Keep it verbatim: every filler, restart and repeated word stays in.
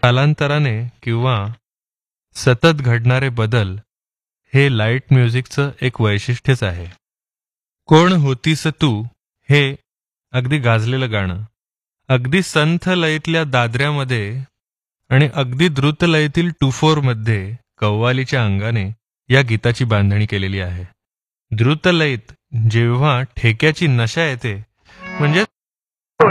कालांतराने किंवा सतत घडणारे बदल हे लाईट म्युझिकचं एक वैशिष्ट्यच आहे. कोण होतीस तू हे अगदी गाजलेलं गाणं अगदी संथ लयीतल्या दादऱ्यामध्ये आणि अगदी द्रुत लयीतील टू फोर मध्ये कव्वालीच्या अंगाने या गीताची बांधणी केलेली आहे. द्रुत लयीत जेव्हा ठेक्याची नशा येते म्हणजे